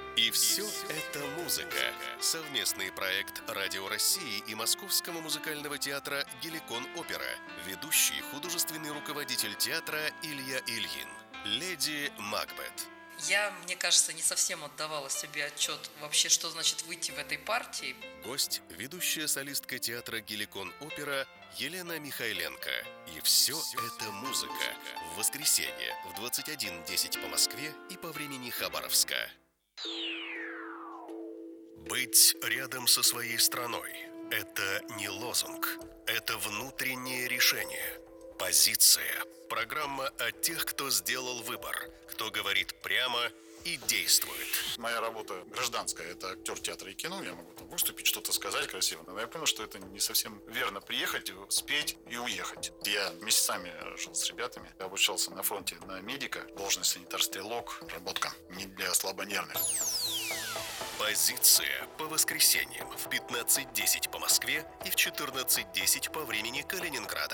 И все это музыка. Совместный проект Радио России и Московского музыкального театра «Геликон Опера». Ведущий художественный руководитель театра Илья Ильин. Леди Макбет. Мне кажется, не совсем отдавала себе отчет вообще, что значит выйти в этой партии. Гость – ведущая солистка театра «Геликон Опера» Елена Михайленко. И все это музыка. В воскресенье в 21:10 по Москве и по времени Хабаровска. Быть рядом со своей страной – это не лозунг, это внутреннее решение. Позиция. Программа о тех, кто сделал выбор, кто говорит прямо и действует. Моя работа гражданская, это актер театра и кино, я могу там выступить, что-то сказать красиво, но я понял, что это не совсем верно приехать, спеть и уехать. Я месяцами жил с ребятами, я обучался на фронте на медика, должность санитар-стрелок, работка не для слабонервных. Позиция по воскресеньям в 15:10 по Москве и в 14:10 по времени Калининграда.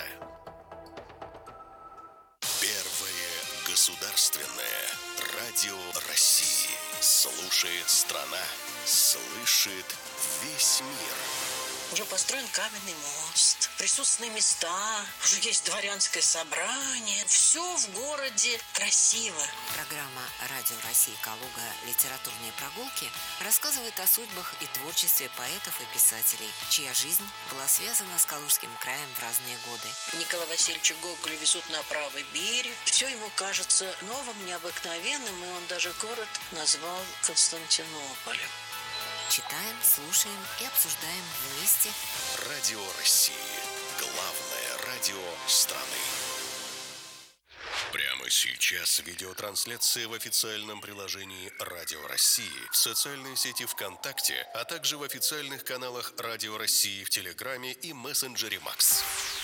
Первое государственное радио России. Слушает страна, слышит весь мир. Уже построен каменный мост, присутственные места, уже есть дворянское собрание. Все в городе красиво. Программа «Радио России Калуга. Литературные прогулки» рассказывает о судьбах и творчестве поэтов и писателей, чья жизнь была связана с Калужским краем в разные годы. Николая Васильевича Гоголя везут на правый берег. Все ему кажется новым, необыкновенным, и он даже город назвал Константинополем. Читаем, слушаем и обсуждаем вместе. Радио России. Главное радио страны. Прямо сейчас видеотрансляция в официальном приложении Радио России, в социальной сети ВКонтакте, а также в официальных каналах Радио России в Телеграме и мессенджере Макс.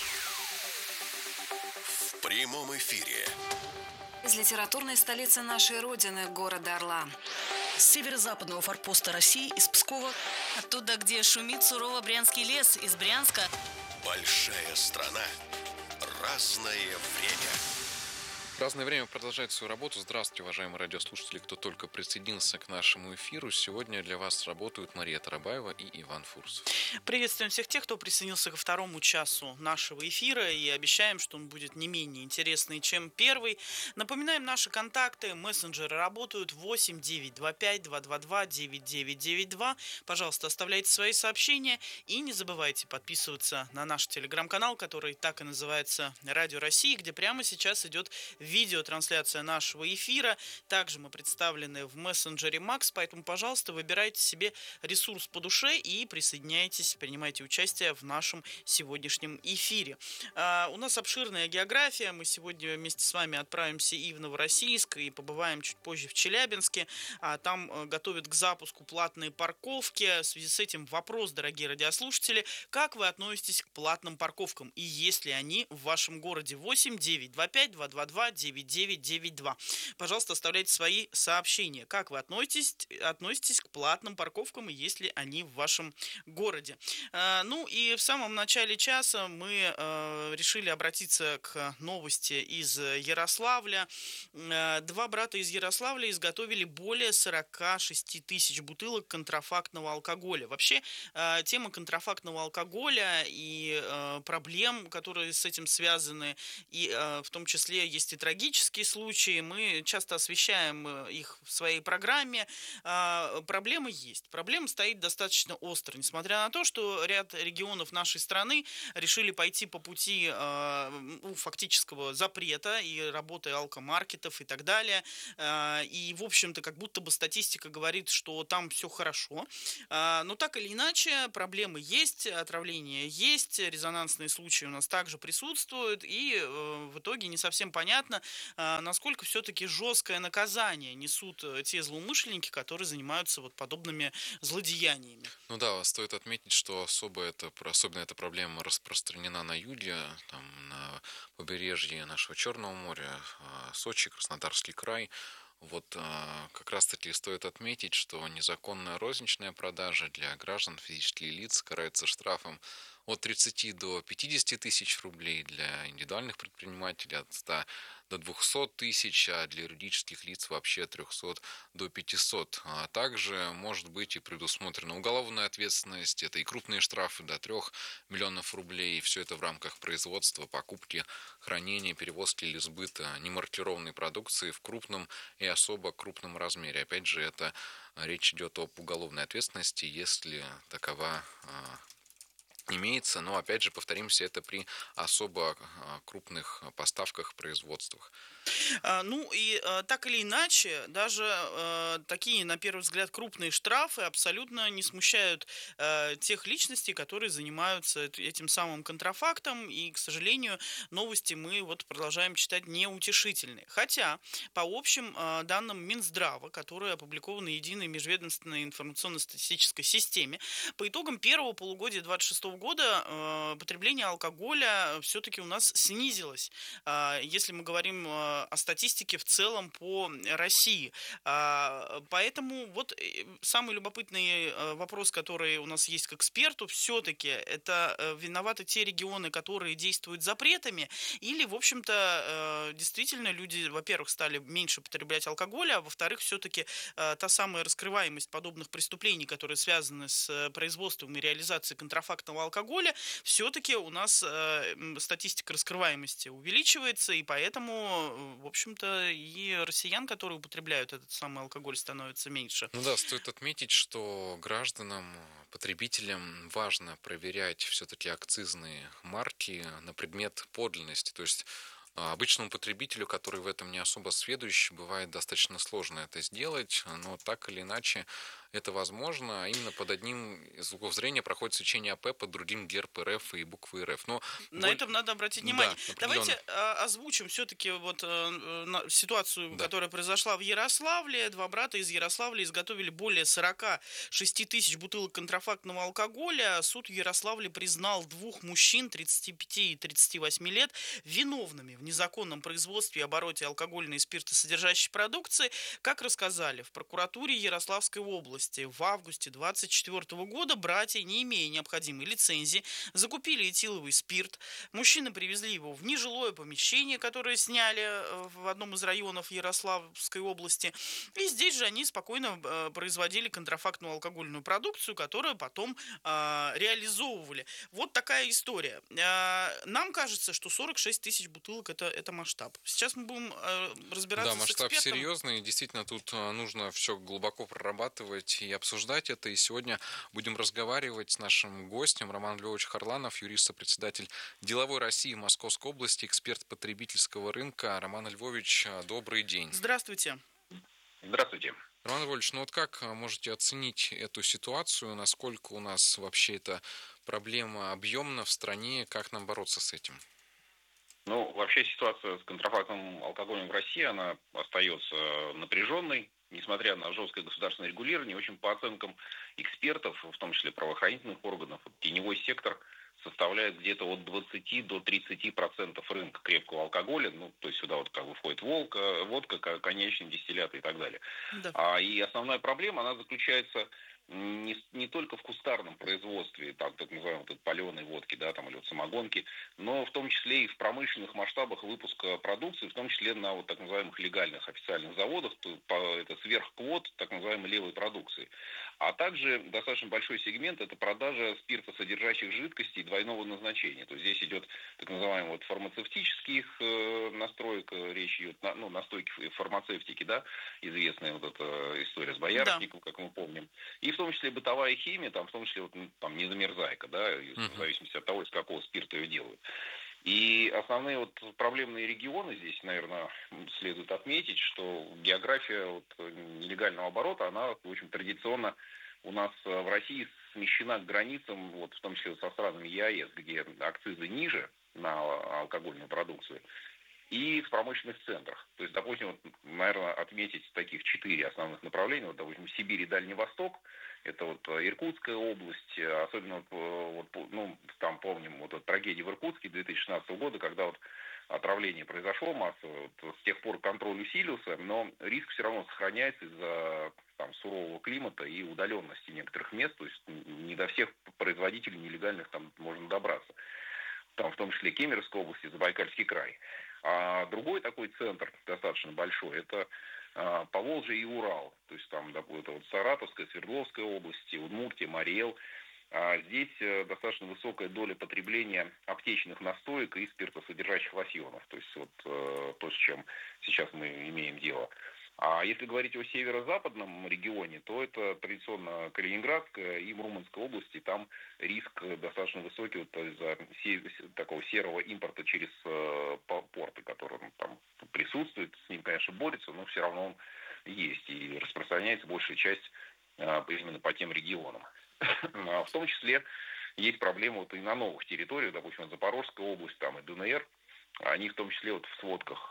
В прямом эфире. Из литературной столицы нашей Родины, города Орла. С северо-западного форпоста России, из Пскова. Оттуда, где шумит сурово Брянский лес, из Брянска. Большая страна. Разное время. Разное время продолжает свою работу. Здравствуйте, уважаемые радиослушатели, кто только присоединился к нашему эфиру. Сегодня для вас работают Мария Тарабаева и Иван Фурсов. Приветствуем всех тех, кто присоединился ко второму часу нашего эфира, и обещаем, что он будет не менее интересный, чем первый. Напоминаем, наши контакты, мессенджеры работают 8-925-222-9992. Пожалуйста, оставляйте свои сообщения и не забывайте подписываться на наш телеграм-канал, который так и называется «Радио России», где прямо сейчас идет видеотрансляция нашего эфира. Также мы представлены в мессенджере Макс, поэтому, пожалуйста, выбирайте себе ресурс по душе и присоединяйтесь, принимайте участие в нашем сегодняшнем эфире. У нас обширная география. Мы сегодня вместе с вами отправимся и в Новороссийск, и побываем чуть позже в Челябинске. Там готовят к запуску платные парковки. В связи с этим вопрос, дорогие радиослушатели, как вы относитесь к платным парковкам и есть ли они в вашем городе? 8-925-222-9992. Пожалуйста, оставляйте свои сообщения. Как вы относитесь к платным парковкам и есть ли они в вашем городе? Ну и в самом начале часа мы решили обратиться к новости из Ярославля. Два брата из Ярославля изготовили более 46 тысяч бутылок контрафактного алкоголя. Вообще, тема контрафактного алкоголя и проблем, которые с этим связаны, и в том числе есть и трагические случаи. Мы часто освещаем их в своей программе. Проблемы есть. Проблема стоит достаточно остро, несмотря на то, что ряд регионов нашей страны решили пойти по пути фактического запрета и работы алкомаркетов и так далее. И, в общем-то, как будто бы статистика говорит, что там все хорошо. Но так или иначе, проблемы есть, отравления есть, резонансные случаи у нас также присутствуют, и в итоге не совсем понятно, насколько все-таки жесткое наказание несут те злоумышленники, которые занимаются вот подобными злодеяниями. Ну да, стоит отметить, что особенно эта проблема распространена на юге, там, на побережье нашего Черного моря, Сочи, Краснодарский край. Вот как раз-таки стоит отметить, что незаконная розничная продажа для граждан, физических лиц карается штрафом от 30 до 50 тысяч рублей, для индивидуальных предпринимателей от 100 до 200 тысяч, а для юридических лиц вообще от 300 до 500. А также может быть и предусмотрена уголовная ответственность, это и крупные штрафы до 3 миллионов рублей. Все это в рамках производства, покупки, хранения, перевозки или сбыта немаркированной продукции в крупном и особо крупном размере. Опять же, это речь идет об уголовной ответственности, если такова имеется, но опять же повторимся, это при особо крупных поставках, производствах. Ну и так или иначе, даже такие, на первый взгляд, крупные штрафы абсолютно не смущают тех личностей, которые занимаются этим самым контрафактом. И, к сожалению, новости мы вот продолжаем читать неутешительные. Хотя, по общим данным Минздрава, которые опубликованы в Единой межведомственной информационно-статистической системе, по итогам первого полугодия 2026 года потребление алкоголя все-таки у нас снизилось. Если мы говорим о статистике в целом по России. Поэтому вот самый любопытный вопрос, который у нас есть к эксперту, все-таки это виноваты те регионы, которые действуют запретами, или, в общем-то, действительно люди, во-первых, стали меньше потреблять алкоголя, а во-вторых, все-таки та самая раскрываемость подобных преступлений, которые связаны с производством и реализацией контрафактного алкоголя, все-таки у нас статистика раскрываемости увеличивается, и поэтому, в общем-то, и россиян, которые употребляют этот самый алкоголь, становится меньше. Ну да, стоит отметить, что гражданам, потребителям важно проверять все-таки акцизные марки на предмет подлинности. То есть обычному потребителю, который в этом не особо сведущ, бывает достаточно сложно это сделать, но так или иначе это возможно, а именно под одним из углов зрения проходит свечение АП, под другим герб РФ и буквы РФ. Но на этом надо обратить внимание. Да, давайте озвучим все-таки вот ситуацию, которая произошла в Ярославле. Два брата из Ярославля изготовили более 46 тысяч бутылок контрафактного алкоголя. Суд в Ярославле признал двух мужчин 35 и 38 лет виновными в незаконном производстве и обороте алкогольной и спиртосодержащей продукции. Как рассказали в прокуратуре Ярославской области, в августе 2024 года братья, не имея необходимой лицензии, закупили этиловый спирт. Мужчины привезли его в нежилое помещение, которое сняли в одном из районов Ярославской области. И здесь же они спокойно производили контрафактную алкогольную продукцию, которую потом реализовывали. Вот такая история. Нам кажется, что 46 тысяч бутылок это масштаб. Сейчас мы будем разбираться с экспертом. Да, масштаб серьезный. Действительно, тут нужно все глубоко прорабатывать и обсуждать это. И сегодня будем разговаривать с нашим гостем Роман Львович Харланов, юрист-сопредседатель Деловой России в Московской области, эксперт потребительского рынка. Роман Львович, добрый день. Здравствуйте. Здравствуйте. Роман Львович, ну вот как можете оценить эту ситуацию? Насколько у нас вообще эта проблема объемна в стране? Как нам бороться с этим? Ну, вообще ситуация с контрафактным алкоголем в России, она остается напряженной, несмотря на жесткое государственное регулирование. В общем, по оценкам экспертов, в том числе правоохранительных органов, теневой сектор составляет где-то от 20 до 30% рынка крепкого алкоголя. Ну, то есть сюда вот как бы входит водка, коньячные дистилляты и так далее. Да. И основная проблема, она заключается не только в кустарном производстве, так называемой паленой водки, да, там, или вот самогонки, но в том числе и в промышленных масштабах выпуска продукции, в том числе на вот так называемых легальных официальных заводах, это сверхквот так называемой левой продукции. А также достаточно большой сегмент – это продажа спиртосодержащих жидкостей двойного назначения. То есть здесь идет так называемый вот фармацевтических настроек, речь идет, ну, настойки фармацевтики, да, известная вот эта история с боярышником, да, как мы помним. И в том числе бытовая химия, там, в том числе вот, там, незамерзайка, да, в зависимости от того, из какого спирта ее делают. И основные вот проблемные регионы здесь, наверное, следует отметить, что география вот нелегального оборота, она, в общем, традиционно у нас в России смещена к границам, вот, в том числе со странами ЕАЭС, где акцизы ниже на алкогольную продукцию, и в промышленных центрах. То есть, допустим, вот, наверное, отметить таких 4 основных направления. Вот, допустим, Сибирь и Дальний Восток. Это вот Иркутская область. Особенно, вот, ну, там помним вот трагедию в Иркутске 2016 года, когда вот отравление произошло массово. Вот, с тех пор контроль усилился, но риск все равно сохраняется из-за там сурового климата и удаленности некоторых мест. То есть не до всех производителей нелегальных там можно добраться. там в том числе Кемеровской области, Забайкальский край. А другой такой центр, достаточно большой, это Поволжье и Урал. То есть там, допустим, это вот Саратовская, Свердловская области, Удмуртия, Мариэл. Здесь достаточно высокая доля потребления аптечных настоек и спиртосодержащих лосьонов. То есть вот то, с чем сейчас мы имеем дело. А если говорить о северо-западном регионе, то это традиционно Калининградская и Мурманская области. Там риск достаточно высокий вот из-за такого серого импорта через порты, который там присутствует. С ним, конечно, борется, но все равно он есть. И распространяется большая часть именно по тем регионам. В том числе есть проблемы вот и на новых территориях, допустим, Запорожская область, там и ДНР. Они в том числе вот в сводках,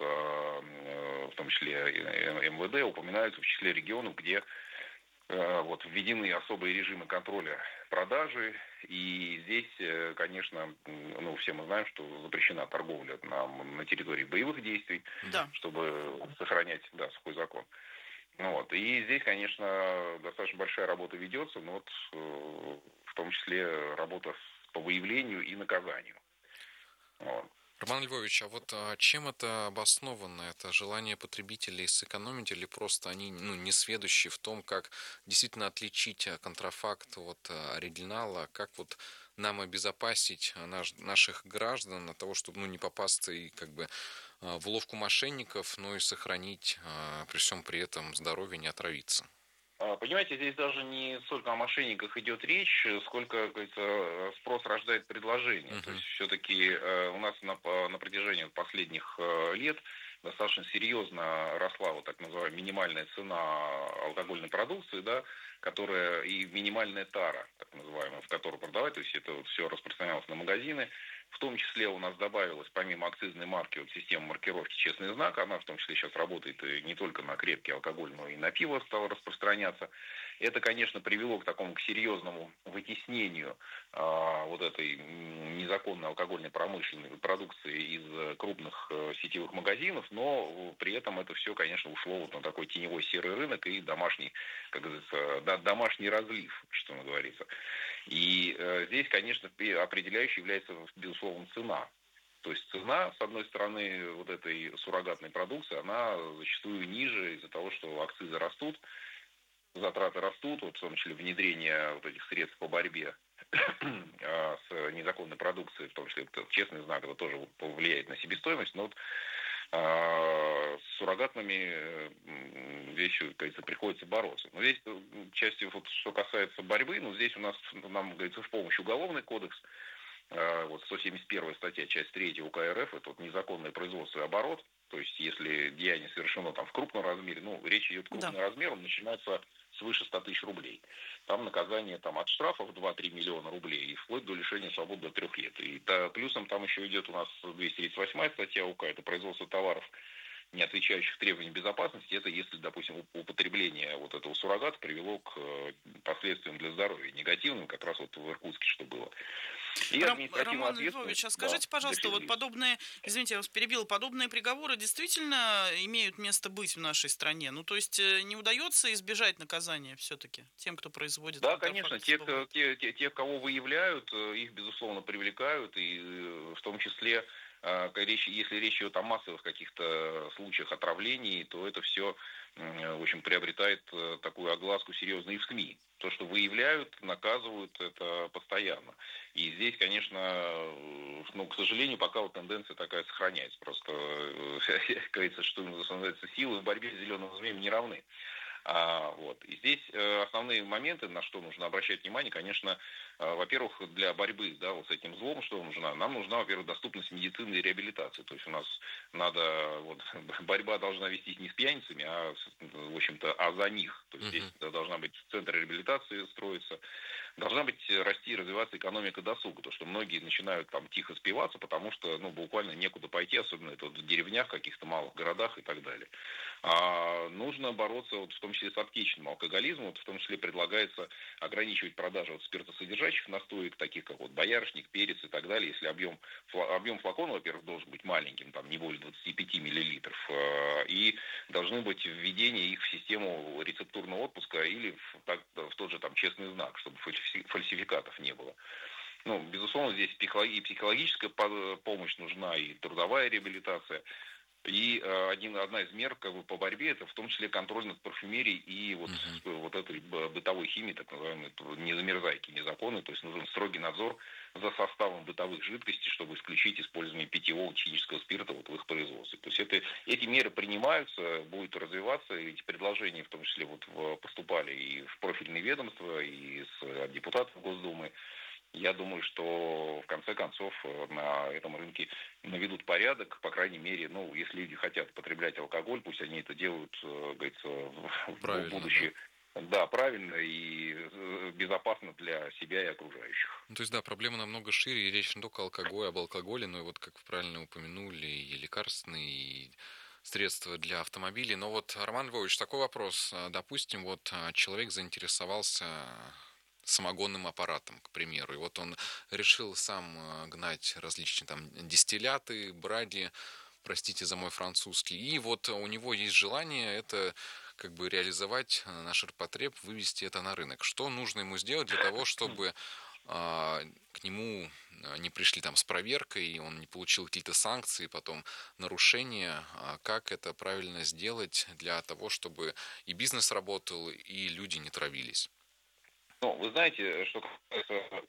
в том числе МВД, упоминаются в числе регионов, где вот введены особые режимы контроля продажи. И здесь, конечно, ну, все мы знаем, что запрещена торговля на территории боевых действий, да, чтобы сохранять, да, сухой закон. Ну, вот. И здесь, конечно, достаточно большая работа ведется, но вот в том числе работа по выявлению и наказанию. Вот. Роман Львович, а вот чем это обосновано? Это желание потребителей сэкономить или просто они не сведущи в том, как действительно отличить контрафакт от оригинала? Как вот нам обезопасить наших граждан от того, чтобы не попасться и как бы в уловку мошенников, но и сохранить при всем при этом здоровье, не отравиться? Понимаете, здесь даже не столько о мошенниках идет речь, сколько, как говорится, спрос рождает предложение. То есть все-таки у нас на протяжении последних лет достаточно серьезно росла вот так называемая минимальная цена алкогольной продукции, да, которая и минимальная тара, так называемая, в которую продавать, то есть это вот все распространялось на магазины. В том числе у нас добавилась, помимо акцизной марки, вот система маркировки «Честный знак». Она в том числе сейчас работает и не только на крепкий алкоголь, но и на пиво стала распространяться. Это, конечно, привело к такому к серьезному вытеснению вот этой незаконной алкогольной промышленной продукции из крупных сетевых магазинов, но при этом это все, конечно, ушло вот на такой теневой серый рынок и домашний, как говорится, домашний разлив, что говорится. И здесь, конечно, определяющей является, безусловно, цена. То есть цена, с одной стороны, вот этой суррогатной продукции, она зачастую ниже из-за того, что акцизы растут, затраты растут, вот в том числе внедрение вот этих средств по борьбе с незаконной продукцией, в том числе «Честный знак», это тоже повлияет на себестоимость, но вот с суррогатными вещью, как говорится, приходится бороться. Но здесь, частью, вот, что касается борьбы, здесь у нас, нам, говорится, в помощь Уголовный кодекс, вот 171 статья, часть 3 УК РФ, это вот незаконное производство и оборот. То есть, если деяние совершено там в крупном размере, речь идет крупный размер, он начинается свыше 100 тысяч рублей. Там наказание там, от штрафов 2-3 миллиона рублей и вплоть до лишения свободы до 3 лет. И плюсом там еще идет у нас 238 статья УК, это производство товаров, не отвечающих требованиям безопасности. Это если, допустим, употребление вот этого суррогата привело к последствиям для здоровья негативным, как раз вот в Иркутске что было. Роман Львович, а скажите, пожалуйста, вот подобные, извините, я вас перебил, подобные приговоры действительно имеют место быть в нашей стране? Ну, то есть не удается избежать наказания все-таки тем, кто производит? Да, конечно, тех, кого выявляют, их, безусловно, привлекают, и в том числе, если речь идет о массовых каких-то случаях отравлений, то это все, в общем, приобретает такую огласку серьезную и в СМИ. То, что выявляют, наказывают, это постоянно. И здесь, конечно, к сожалению, пока вот тенденция такая сохраняется. Просто, как говорится, что называется, силы в борьбе с зеленым змеем не равны. Вот. И здесь основные моменты, на что нужно обращать внимание, конечно, во-первых, для борьбы, да, вот с этим злом, что нужна? Нам нужна, во-первых, доступность медицины и реабилитации. То есть у нас борьба должна вестись не с пьяницами, а, в общем-то, за них. То есть здесь должна быть центр реабилитации строиться, должна быть расти и развиваться экономика досуга. То, что многие начинают там тихо спиваться, потому что, буквально некуда пойти, особенно это в деревнях, каких-то малых городах и так далее. Нужно бороться вот в том числе с аптечным алкоголизмом. Вот в том числе предлагается ограничивать продажу спиртосодержащих настоек, таких как вот боярышник, перец и так далее. Если объем флакона, во-первых, должен быть маленьким, там не более 25 миллилитров, и должны быть введения их в систему рецептурного отпуска или в тот же там «Честный знак», чтобы фальсификатов не было. Ну, безусловно, здесь и психологическая помощь нужна, и трудовая реабилитация. И одна из мер как бы, по борьбе, это в том числе контроль над парфюмерией и вот этой бытовой химией, так называемой, не замерзайки, незаконной. То есть нужен строгий надзор за составом бытовых жидкостей, чтобы исключить использование питьевого технического спирта вот в их производстве. То есть эти меры принимаются, будут развиваться, эти предложения в том числе поступали и в профильные ведомства, и от депутатов Госдумы. Я думаю, что в конце концов на этом рынке наведут порядок, по крайней мере, ну, если люди хотят потреблять алкоголь, пусть они это делают, говорится, в будущее. Да, правильно и безопасно для себя и окружающих. Ну, то есть, да, проблема намного шире, и речь не только об алкоголе, но и вот, как вы правильно упомянули, и лекарственные, и средства для автомобилей. Но вот, Роман Львович, такой вопрос. Допустим, вот человек заинтересовался самогонным аппаратом, к примеру. И вот он решил сам гнать различные там дистилляты, бради, простите за мой французский. И вот у него есть желание это как бы реализовать на ширпотреб, вывести это на рынок. Что нужно ему сделать для того, чтобы к нему не пришли там с проверкой, и он не получил какие-то санкции, потом нарушения? Как это правильно сделать для того, чтобы и бизнес работал, и люди не травились? Ну, вы знаете, что касается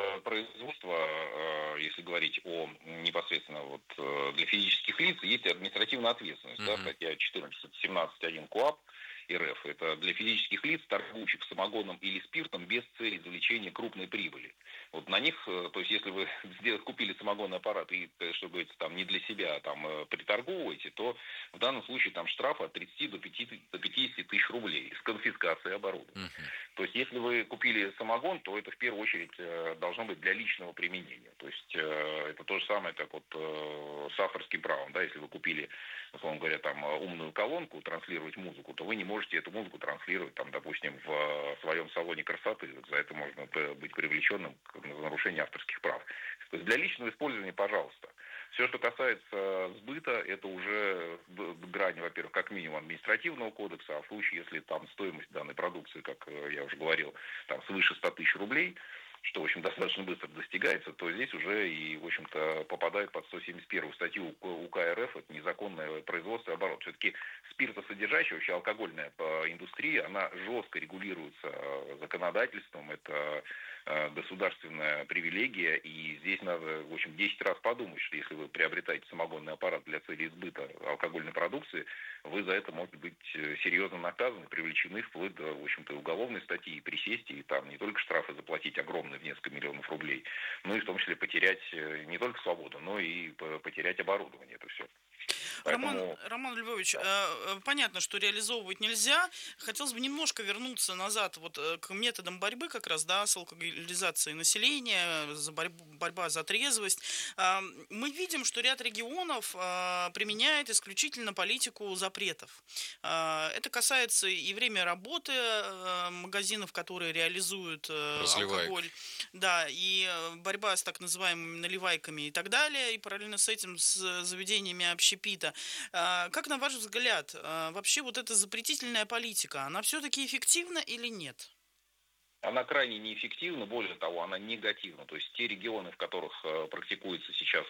производства, если говорить о непосредственно для физических лиц, есть административная ответственность, да, статья 14.17.1 КоАП РФ. Это для физических лиц, торгующих самогоном или спиртом без цели извлечения крупной прибыли. Вот на них, то есть если вы купили самогонный аппарат и, что говорится, там не для себя, там приторговываете, то в данном случае там штраф от 30 до 50 тысяч рублей с конфискацией оборудования. То есть если вы купили самогон, то это в первую очередь должно быть для личного применения. То есть это то же самое, как с авторским правом. Да? Если вы купили, условно говоря, там умную колонку, транслировать музыку, то вы не можете эту музыку транслировать, там, допустим, в своем салоне красоты. За это можно быть привлеченным за нарушение авторских прав. То есть для личного использования, пожалуйста. Все, что касается сбыта, это уже грань, во-первых, как минимум административного кодекса, а в случае, если там стоимость данной продукции, как я уже говорил, там свыше 100 тысяч рублей, что, в общем, достаточно быстро достигается, то здесь уже и, в общем-то, попадает под 171 статью УК РФ, это незаконное производство и оборот. Все-таки спиртосодержащая, вообще алкогольная индустрия, она жестко регулируется законодательством, это государственная привилегия, и здесь надо, в общем, 10 раз подумать, что если вы приобретаете самогонный аппарат для целей сбыта алкогольной продукции, вы за это можете быть серьезно наказаны, привлечены вплоть до, в общем-то, уголовной статьи, присесть, и там не только штрафы заплатить огромные в несколько миллионов рублей, но и в том числе потерять не только свободу, но и потерять оборудование, это все. Поэтому... Роман Львович, понятно, что реализовывать нельзя. Хотелось бы немножко вернуться назад к методам борьбы как раз, да, с алкоголизацией населения, борьба за трезвость. Мы видим, что ряд регионов применяет исключительно политику запретов. Это касается и время работы магазинов, которые реализуют алкоголь, да, и борьба с так называемыми наливайками и так далее, и параллельно с этим с заведениями общепита. Как, на ваш взгляд, вообще эта запретительная политика, она все-таки эффективна или нет? Она крайне неэффективна, более того, она негативна. То есть те регионы, в которых практикуется сейчас,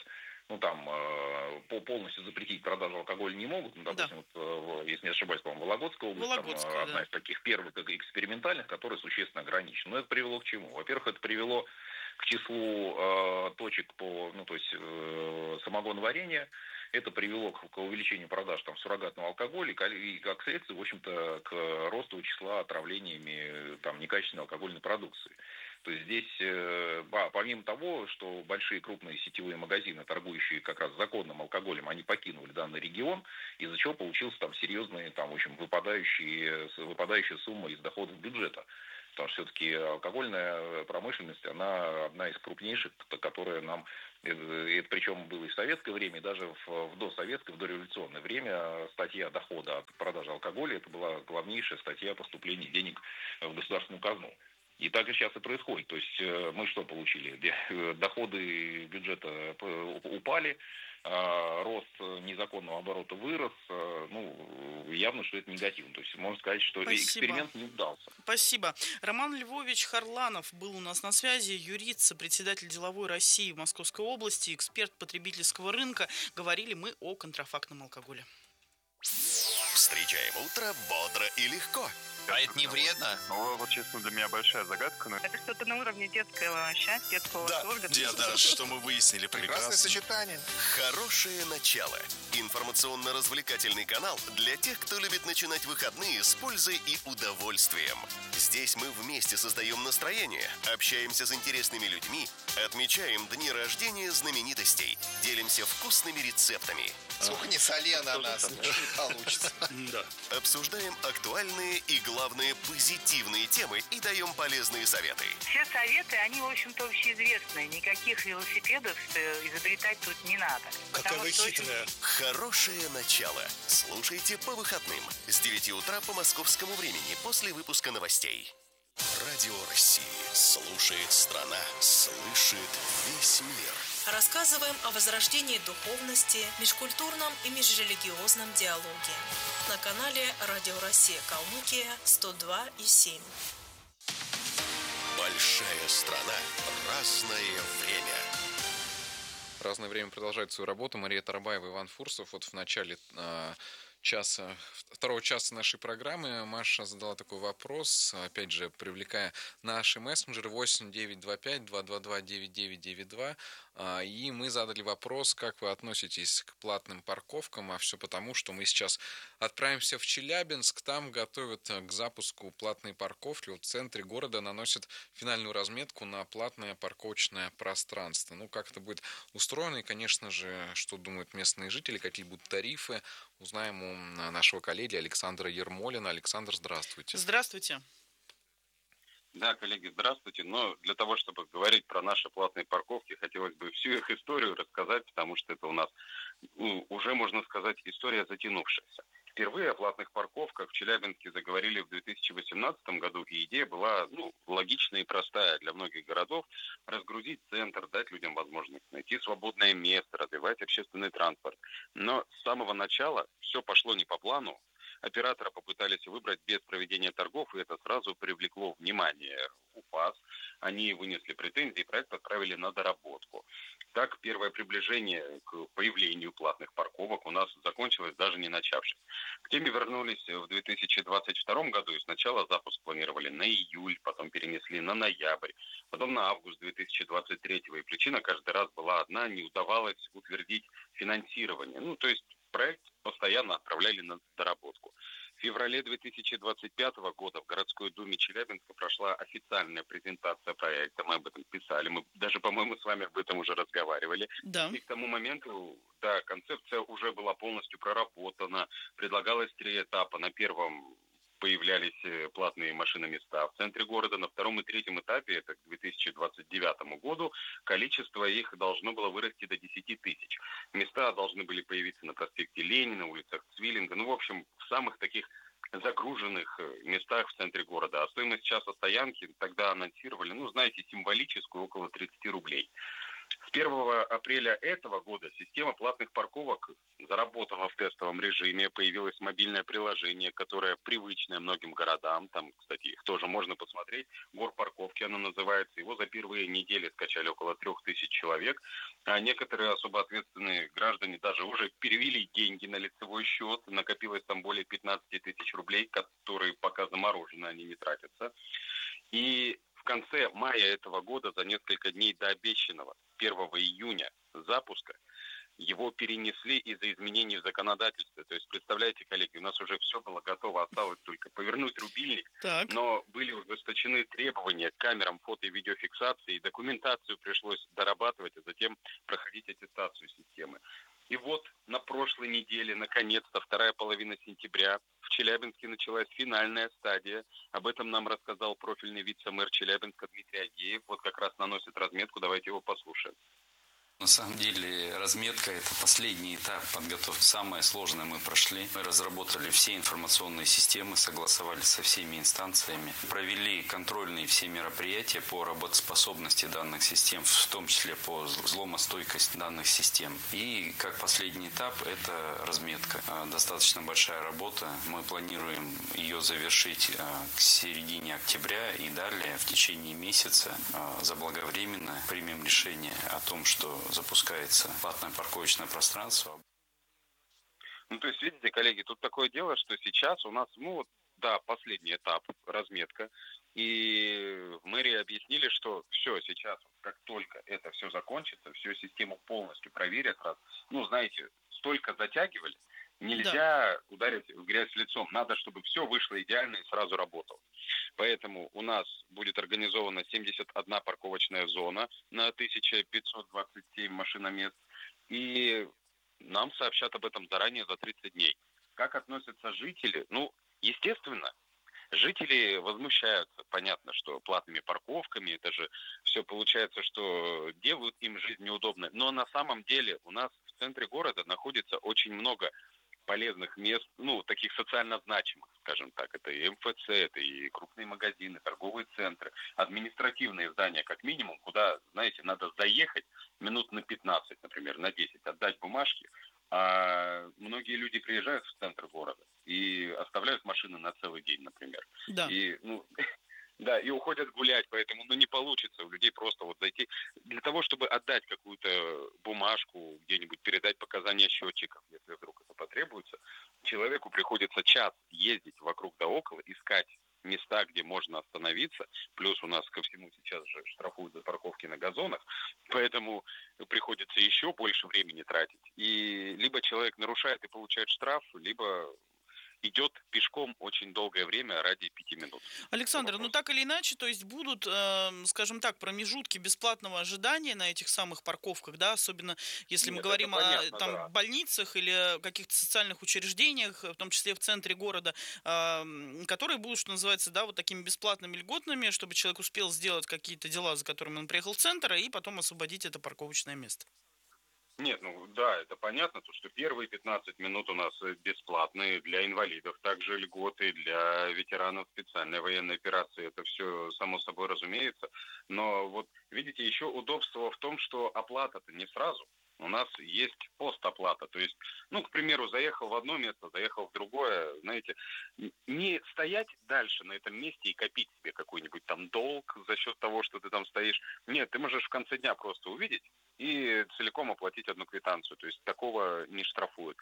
полностью запретить продажу алкоголя не могут. Допустим, если не ошибаюсь, по-моему, Вологодская область, одна из таких первых экспериментальных, которая существенно ограничена. Но это привело к чему? Во-первых, это привело к числу точек по, самогоноварения. Это привело к увеличению продаж суррогатного алкоголя и, как следствие, в общем-то, к росту числа отравлениями некачественной алкогольной продукции. То есть здесь, помимо того, что большие крупные сетевые магазины, торгующие как раз законным алкоголем, они покинули данный регион, из-за чего получился серьезные, в общем, выпадающая сумма из доходов бюджета. Потому что все-таки алкогольная промышленность, она одна из крупнейших, которая нам, это причем было и в советское время, и даже в досоветское, в дореволюционное время статья дохода от продажи алкоголя, это была главнейшая статья поступления денег в государственную казну. И так же сейчас и происходит. То есть мы что получили? Доходы бюджета упали, рост незаконного оборота вырос, явно, что это негативно. То есть можно сказать, что эксперимент не удался. Спасибо. Роман Львович Харланов был у нас на связи, юрист, сопредседатель деловой России в Московской области, эксперт потребительского рынка. Говорили мы о контрафактном алкоголе. Встречаем утро бодро и легко. А это не вредно? Вот, честно, для меня большая загадка. Но... Это что-то на уровне детского счастья, детского восторга. Да, что мы выяснили. Прекрасное сочетание. Хорошее начало. Информационно-развлекательный канал для тех, кто любит начинать выходные с пользой и удовольствием. Здесь мы вместе создаем настроение, общаемся с интересными людьми, отмечаем дни рождения знаменитостей, делимся вкусными рецептами. Слушай, не соли ананас, ничего не получится. Обсуждаем актуальные и, главное, позитивные темы и даем полезные советы. Все советы, они, в общем-то, общеизвестные. Никаких велосипедов изобретать тут не надо. Какая вы хитрая. Хорошее начало. Слушайте по выходным с 9 утра по московскому времени после выпуска новостей. Радио России. Слушает страна. Слышит весь мир. Рассказываем о возрождении духовности, межкультурном и межрелигиозном диалоге. На канале Радио Россия Калмыкия 102,7. Большая страна. Разное время. Разное время продолжает свою работу. Мария Тарабаева, Иван Фурсов. Вот в начале второго часа нашей программы Маша задала такой вопрос, опять же, привлекая наши мессенджеры 8925-222-9992, и мы задали вопрос, как вы относитесь к платным парковкам, а все потому, что мы сейчас отправимся в Челябинск, там готовят к запуску платные парковки, в центре города наносят финальную разметку на платное парковочное пространство. Ну, как это будет устроено, и, конечно же, что думают местные жители, какие будут тарифы, узнаем у нашего коллеги Александра Ермолина. Александр, здравствуйте. Здравствуйте. Да, коллеги, здравствуйте. Но для того, чтобы говорить про наши платные парковки, хотелось бы всю их историю рассказать, потому что это у нас уже, можно сказать, история затянувшаяся. Впервые о платных парковках в Челябинске заговорили в 2018 году, и идея была логичная и простая для многих городов: разгрузить центр, дать людям возможность найти свободное место, развивать общественный транспорт. Но с самого начала все пошло не по плану. Оператора попытались выбрать без проведения торгов, и это сразу привлекло внимание УПАС. Они вынесли претензии, проект отправили на доработку. Так, первое приближение к появлению платных парковок у нас закончилось, даже не начавшись. К теме вернулись в 2022 году, и сначала запуск планировали на июль, потом перенесли на ноябрь, потом на август 2023. И причина каждый раз была одна: не удавалось утвердить финансирование. То есть проект постоянно отправляли на доработку. В феврале 2025 года в городской думе Челябинска прошла официальная презентация проекта. Мы об этом писали. Мы даже, по-моему, с вами об этом уже разговаривали. Да. И к тому моменту, концепция уже была полностью проработана. Предлагалось 3 этапа. На первом появлялись платные машиноместа в центре города. На втором и третьем этапе, это к 2029 году, количество их должно было вырасти до 10 тысяч. Места должны были появиться на проспекте Ленина, улицах Цвиллинга, в общем, в самых таких загруженных местах в центре города. А стоимость часа стоянки тогда анонсировали, символическую, около 30 рублей. С 1 апреля этого года система платных парковок заработала в тестовом режиме. Появилось мобильное приложение, которое привычное многим городам. Там, кстати, их тоже можно посмотреть. Горпарковки оно называется. Его за первые недели скачали около 3000 человек. А некоторые особо ответственные граждане даже уже перевели деньги на лицевой счет. Накопилось там более 15 тысяч рублей, которые пока заморожены, они не тратятся. И в конце мая этого года, за несколько дней до обещанного 1 июня запуска, его перенесли из-за изменений в законодательстве. То есть, представляете, коллеги, у нас уже все было готово, осталось только повернуть рубильник, но были ужесточены требования к камерам фото- и видеофиксации, и документацию пришлось дорабатывать, а затем проходить аттестацию системы. И вот на прошлой неделе, наконец-то, вторая половина сентября, в Челябинске началась финальная стадия. Об этом нам рассказал профильный вице-мэр Челябинска Дмитрий Агеев. Вот как раз наносит разметку, давайте его послушаем. На самом деле разметка – это последний этап подготовки. Самое сложное мы прошли. Мы разработали все информационные системы, согласовали со всеми инстанциями, провели контрольные все мероприятия по работоспособности данных систем, в том числе по взломостойкости данных систем. И как последний этап – это разметка. Достаточно большая работа. Мы планируем ее завершить к середине октября и далее в течение месяца заблаговременно примем решение о том, что запускается платное парковочное пространство. Ну, то есть, видите, коллеги, тут такое дело, что сейчас у нас, последний этап, разметка. И в мэрии объяснили, что все, сейчас, как только это все закончится, всю систему полностью проверят раз. Знаете, столько затягивали, нельзя ударить в грязь лицом. Надо, чтобы все вышло идеально и сразу работало. Поэтому у нас будет организована 71 парковочная зона на 1527 машиномест. И нам сообщат об этом заранее за 30 дней. Как относятся жители? Естественно, жители возмущаются. Понятно, что платными парковками, это же все получается, что делают им жизнь неудобной. Но на самом деле у нас в центре города находится очень много полезных мест, таких социально значимых, скажем так. Это и МФЦ, это и крупные магазины, торговые центры, административные здания, как минимум, куда, знаете, надо заехать минут на 15, например, на 10, отдать бумажки. А многие люди приезжают в центр города и оставляют машины на целый день, например. Да. И уходят гулять, поэтому не получится у людей просто зайти. Для того, чтобы отдать какую-то бумажку, где-нибудь передать показания счетчиков, если вдруг это потребуется, человеку приходится час ездить вокруг да около, искать места, где можно остановиться. Плюс у нас ко всему сейчас же штрафуют за парковки на газонах, поэтому приходится еще больше времени тратить. И либо человек нарушает и получает штраф, либо идет пешком очень долгое время ради 5 минут. Александр, так или иначе, то есть будут, скажем так, промежутки бесплатного ожидания на этих самых парковках, да, особенно если мы говорим о больницах или каких-то социальных учреждениях, в том числе в центре города, которые будут, что называется, такими бесплатными, льготными, чтобы человек успел сделать какие-то дела, за которыми он приехал в центр, и потом освободить это парковочное место. Нет, это понятно, то, что первые 15 минут у нас бесплатные для инвалидов, также льготы для ветеранов специальной военной операции, это все само собой разумеется, но видите, еще удобство в том, что оплата-то не сразу. У нас есть постоплата, то есть, к примеру, заехал в одно место, заехал в другое, знаете, не стоять дальше на этом месте и копить себе какой-нибудь там долг за счет того, что ты там стоишь. Нет, ты можешь в конце дня просто увидеть и целиком оплатить одну квитанцию, то есть такого не штрафуют.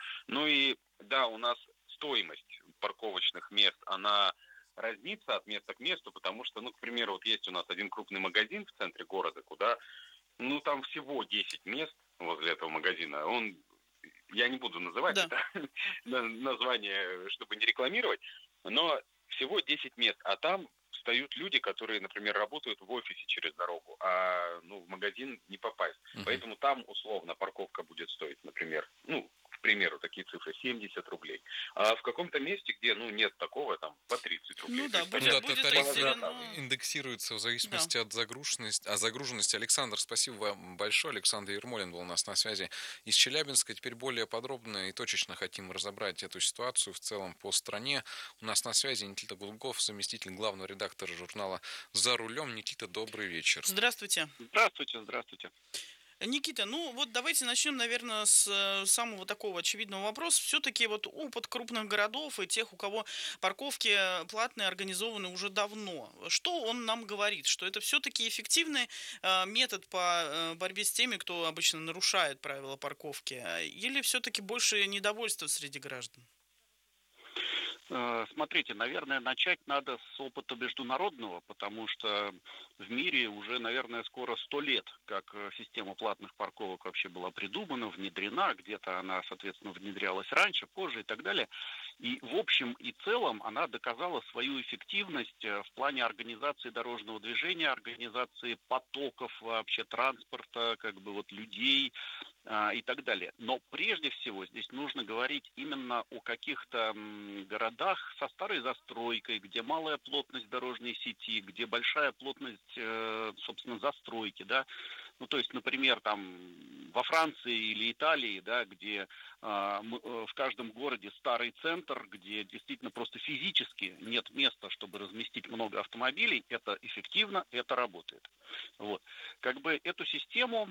У нас стоимость парковочных мест, она разнится от места к месту, потому что, к примеру, есть у нас один крупный магазин в центре города, куда, там всего 10 мест возле этого магазина. Я не буду называть это название, чтобы не рекламировать, но всего 10 мест, а там встают люди, которые, например, работают в офисе через дорогу, а в магазин не попасть. Поэтому там условно парковка будет стоить, например, к примеру, такие цифры, 70 рублей. А в каком-то месте, где, нет такого, там, по 30 рублей. Тариф индексируется в зависимости от загруженности. Александр, спасибо вам большое. Александр Ермолин был у нас на связи из Челябинска. Теперь более подробно и точечно хотим разобрать эту ситуацию в целом по стране. У нас на связи Никита Гудков, заместитель главного редактора журнала «За рулем». Никита, добрый вечер. Здравствуйте. Здравствуйте. Никита, давайте начнем, наверное, с самого такого очевидного вопроса. Все-таки опыт крупных городов и тех, у кого парковки платные организованы уже давно. Что он нам говорит? Что это все-таки эффективный метод по борьбе с теми, кто обычно нарушает правила парковки? Или все-таки больше недовольства среди граждан? Смотрите, наверное, начать надо с опыта международного, потому что в мире уже, наверное, скоро 100 лет, как система платных парковок вообще была придумана, внедрена, где-то она, соответственно, внедрялась раньше, позже и так далее. И в общем и целом она доказала свою эффективность в плане организации дорожного движения, организации потоков вообще транспорта, людей и так далее. Но прежде всего здесь нужно говорить именно о каких-то городах со старой застройкой, где малая плотность дорожной сети, где большая плотность, собственно, застройки, да, Ну, то есть, например, там во Франции или Италии, да, где в каждом городе старый центр, где действительно просто физически нет места, чтобы разместить много автомобилей, это эффективно, это работает. Вот. Как бы эту систему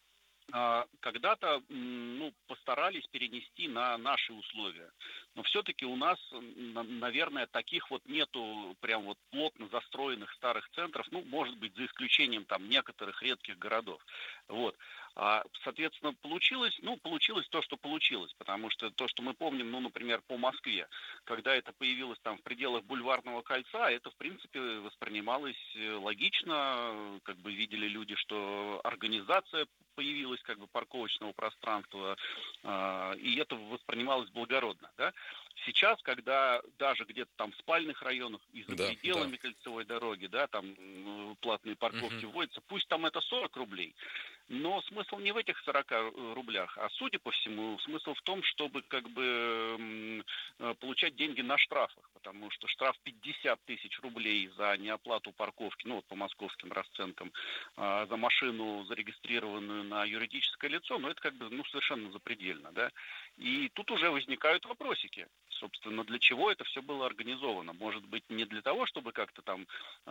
когда-то постарались перенести на наши условия. Но все-таки у нас, наверное, таких вот нету прям вот плотно застроенных старых центров, ну, может быть, за исключением там некоторых редких городов. Вот. Соответственно, получилось то, что получилось, потому что то, что мы помним, ну, например, по Москве, когда это появилось там в пределах Бульварного кольца, это, в принципе, воспринималось логично, как бы видели люди, что организация появилась как бы парковочного пространства, и это воспринималось благородно, да. Сейчас, когда даже где-то там в спальных районах и за пределами кольцевой дороги, да, там платные парковки вводятся, пусть там это 40 рублей, но смысл не в этих 40 рублях, а, судя по всему, смысл в том, чтобы как бы получать деньги на штрафах, потому что штраф 50 тысяч рублей за неоплату парковки, ну вот по московским расценкам, за машину, зарегистрированную на юридическое лицо, ну это как бы совершенно запредельно, да. И тут уже возникают вопросики. Собственно, для чего это все было организовано? Может быть, не для того, чтобы как-то там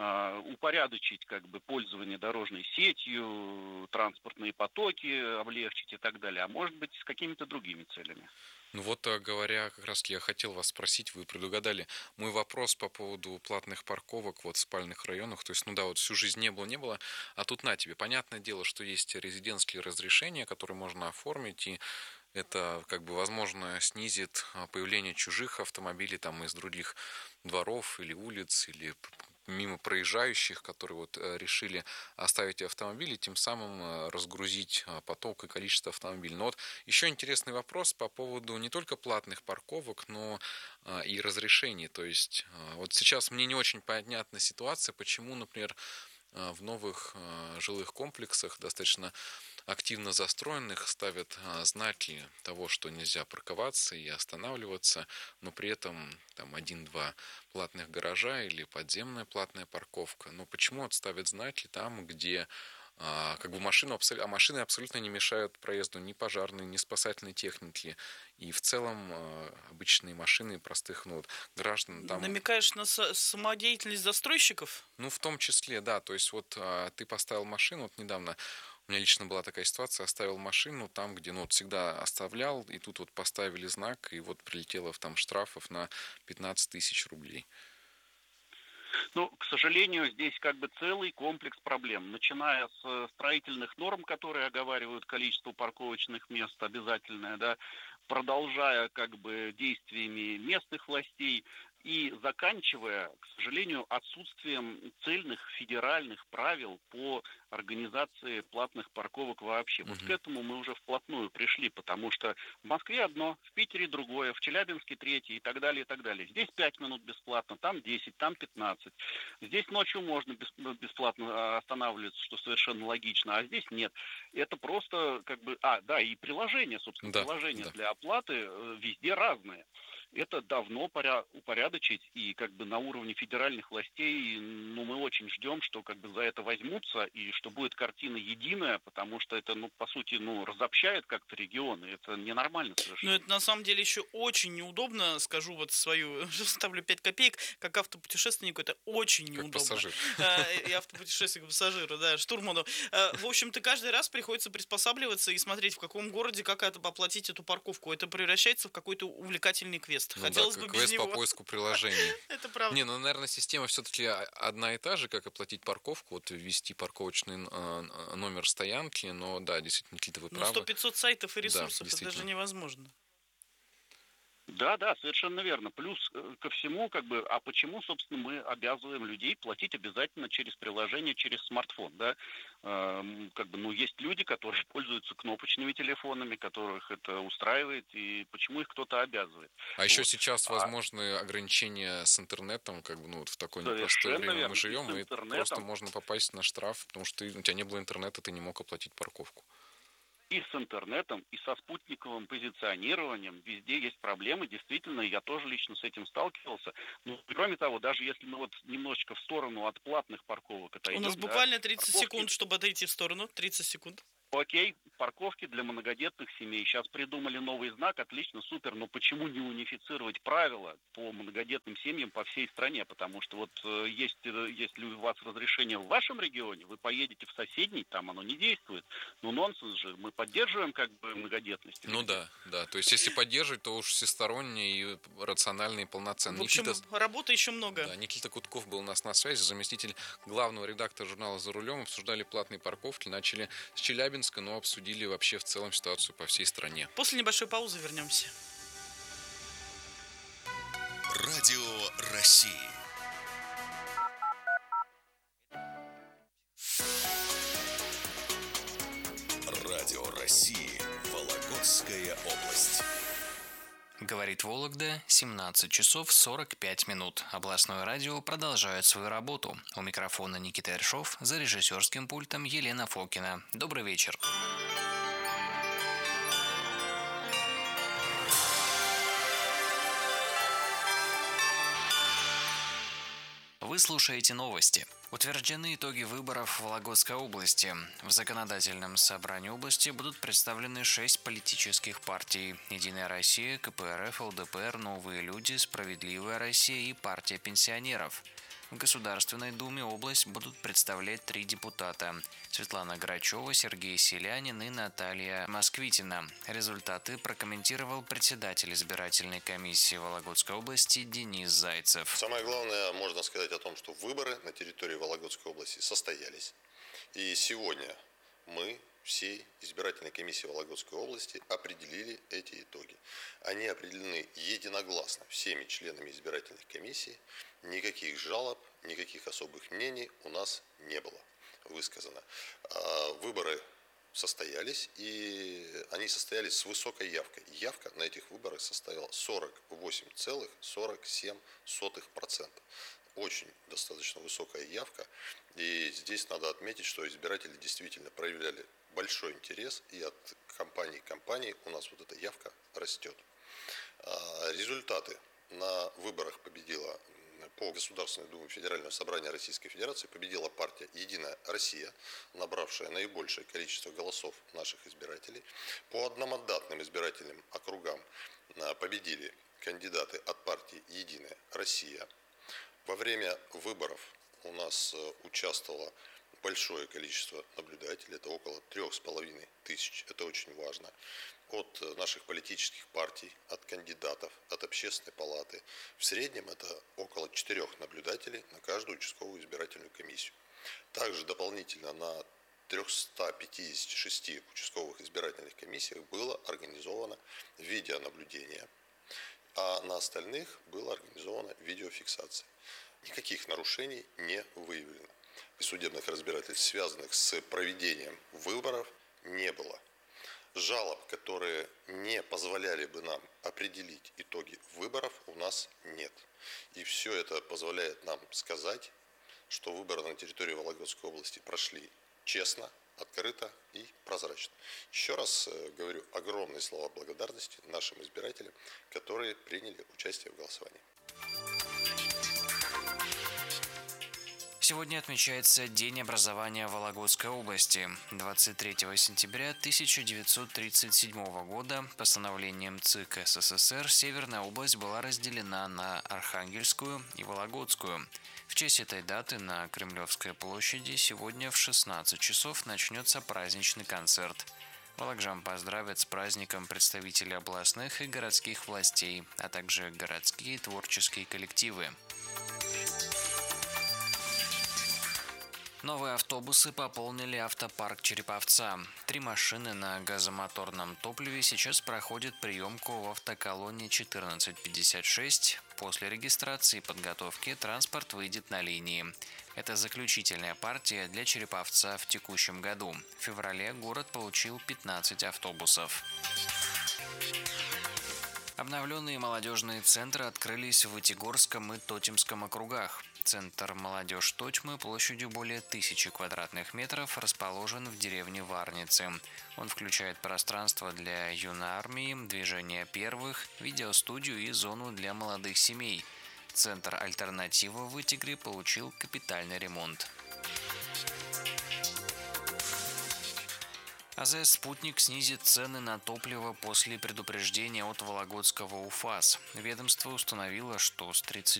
упорядочить как бы пользование дорожной сетью, транспортные потоки облегчить и так далее, а может быть, с какими-то другими целями. Ну вот, говоря, как раз я хотел вас спросить, вы предугадали мой вопрос по поводу платных парковок вот в спальных районах. То есть, вот всю жизнь не было, а тут на тебе. Понятное дело, что есть резидентские разрешения, которые можно оформить, и это, как бы, возможно, снизит появление чужих автомобилей там из других дворов или улиц, или мимо проезжающих, которые вот решили оставить автомобили, тем самым разгрузить поток и количество автомобилей. Но вот еще интересный вопрос по поводу не только платных парковок, но и разрешений. То есть вот сейчас мне не очень понятна ситуация, почему, например, в новых жилых комплексах, достаточно активно застроенных, ставят знаки того, что нельзя парковаться и останавливаться, но при этом там 1-2 платных гаража или подземная платная парковка. Но почему ставят знаки там, где как бы машины абсолютно не мешают проезду ни пожарной, ни спасательной техники, и в целом обычные машины простых граждан там... Намекаешь на самодеятельность застройщиков? Ну, в том числе, да. То есть вот ты поставил машину, вот недавно у меня лично была такая ситуация, оставил машину там, где всегда оставлял, и тут вот поставили знак, и вот прилетело там штрафов на 15 тысяч рублей. Ну, к сожалению, здесь как бы целый комплекс проблем, начиная с строительных норм, которые оговаривают количество парковочных мест обязательное, да, продолжая как бы действиями местных властей и заканчивая, к сожалению, отсутствием цельных федеральных правил по организации платных парковок вообще. Вот к этому мы уже вплотную пришли, потому что в Москве одно, в Питере другое, в Челябинске третье и так далее, и так далее. Здесь 5 минут бесплатно, там 10, там 15. Здесь ночью можно бесплатно останавливаться, что совершенно логично, а здесь нет. Это просто как бы... и приложения, собственно, приложения для оплаты везде разные. Это давно пора упорядочить, и как бы на уровне федеральных властей, мы очень ждем, что как бы за это возьмутся, и что будет картина единая, потому что это, по сути, разобщает как-то регионы, это ненормально совершенно. Ну, это на самом деле еще очень неудобно, скажу вот свою, ставлю 5 копеек, как автопутешественнику, это очень неудобно. Как пассажир. И автопутешественнику, пассажиру, да, штурману. В общем-то, каждый раз приходится приспосабливаться и смотреть, в каком городе, как оплатить эту парковку. Это превращается в какой-то увлекательный квест. Хотелось бы без квест него. По поиску приложений. Это правда. Наверное, система все-таки одна и та же, как оплатить парковку, вот ввести парковочный номер стоянки, но да, действительно, какие-то вы правы. 100-500 сайтов и ресурсов, это даже невозможно. Да, совершенно верно. Плюс ко всему, как бы, а почему, собственно, мы обязываем людей платить обязательно через приложение, через смартфон, да? Есть люди, которые пользуются кнопочными телефонами, которых это устраивает, и почему их кто-то обязывает. А еще сейчас возможны ограничения с интернетом, в такое непростое время мы живем, и просто можно попасть на штраф, потому что у тебя не было интернета, ты не мог оплатить парковку. и с интернетом, и со спутниковым позиционированием. Везде есть проблемы, действительно, я тоже лично с этим сталкивался. Но, кроме того, даже если мы вот немножечко в сторону от платных парковок отойдем... У нас буквально 30 секунд, чтобы отойти в сторону. 30 секунд. Окей, парковки для многодетных семей. Сейчас придумали новый знак, отлично, супер, но почему не унифицировать правила по многодетным семьям по всей стране? Потому что вот если у вас разрешение в вашем регионе, вы поедете в соседний, там оно не действует. Ну нонсенс же, мы поддерживаем как бы многодетность. Ну да. То есть если поддерживать, то уж всесторонне и рационально и полноценно. В общем, работы еще много. Да, Никита Кутков был у нас на связи, заместитель главного редактора журнала «За рулем». Обсуждали платные парковки, начали с Челябинска, но обсудили вообще в целом ситуацию по всей стране. После небольшой паузы вернемся. Радио России. Радио России. Вологодская область. Говорит Вологда, 17 часов 45 минут. Областное радио продолжает свою работу. У микрофона Никита Ершов, за режиссерским пультом Елена Фокина. Добрый вечер. Вы слушаете новости. Утверждены итоги выборов в Вологодской области. В законодательном собрании области будут представлены 6 политических партий: «Единая Россия», КПРФ, ЛДПР, «Новые люди», «Справедливая Россия» и «Партия пенсионеров». В Государственной Думе область будут представлять 3 депутата: Светлана Грачева, Сергей Селянин и Наталья Москвитина. Результаты прокомментировал председатель избирательной комиссии Вологодской области Денис Зайцев. Самое главное, можно сказать о том, что выборы на территории Вологодской области состоялись. И сегодня мы, всей избирательной комиссии Вологодской области, определили эти итоги. Они определены единогласно всеми членами избирательных комиссий. Никаких жалоб, никаких особых мнений у нас не было высказано. Выборы состоялись, и они состоялись с высокой явкой. Явка на этих выборах составила 48,47%. Очень достаточно высокая явка. И здесь надо отметить, что избиратели действительно проявляли большой интерес, и от компании к компании у нас вот эта явка растет. Результаты на выборах победила по Государственной Думе Федерального собрания Российской Федерации победила партия «Единая Россия», набравшая наибольшее количество голосов наших избирателей. По одномандатным избирательным округам победили кандидаты от партии «Единая Россия». Во время выборов у нас участвовало большое количество наблюдателей, это около 3500, это очень важно, от наших политических партий, от кандидатов, от общественной палаты. В среднем это около 4 наблюдателей на каждую участковую избирательную комиссию. Также дополнительно на 356 участковых избирательных комиссиях было организовано видеонаблюдение, а на остальных была организована видеофиксация. Никаких нарушений не выявлено. Судебных разбирательств, связанных с проведением выборов, не было. Жалоб, которые не позволяли бы нам определить итоги выборов, у нас нет. И все это позволяет нам сказать, что выборы на территории Вологодской области прошли честно, открыто и прозрачно. Еще раз говорю огромные слова благодарности нашим избирателям, которые приняли участие в голосовании. Сегодня отмечается День образования Вологодской области. 23 сентября 1937 года постановлением ЦИК СССР Северная область была разделена на Архангельскую и Вологодскую. В честь этой даты на Кремлевской площади сегодня в 16 часов начнется праздничный концерт. Вологжан поздравят с праздником представители областных и городских властей, а также городские творческие коллективы. Новые автобусы пополнили автопарк Череповца. 3 машины на газомоторном топливе сейчас проходят приемку в автоколонне 1456. После регистрации и подготовки транспорт выйдет на линии. Это заключительная партия для Череповца в текущем году. В феврале город получил 15 автобусов. Обновленные молодежные центры открылись в Вытегорском и Тотемском округах. Центр «Молодежь Тотьмы» площадью более 1000 квадратных метров расположен в деревне Варницы. Он включает пространство для юнармии, движения первых, видеостудию и зону для молодых семей. Центр «Альтернатива» в Вытегре получил капитальный ремонт. АЗС «Спутник» снизит цены на топливо после предупреждения от Вологодского УФАС. Ведомство установило, что с 30